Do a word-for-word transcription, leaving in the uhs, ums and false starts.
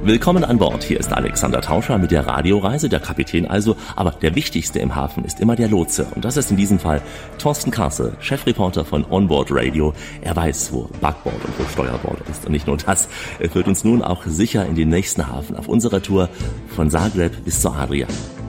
Willkommen an Bord. Hier ist Alexander Tauscher mit der Radioreise, der Kapitän also. Aber der wichtigste im Hafen ist immer der Lotse. Und das ist in diesem Fall Thorsten Karsel, Chefreporter von Onboard Radio. Er weiß, wo Backbord und wo Steuerbord ist. Und nicht nur das, er führt uns nun auch sicher in den nächsten Hafen auf unserer Tour von Zagreb bis zur Adria.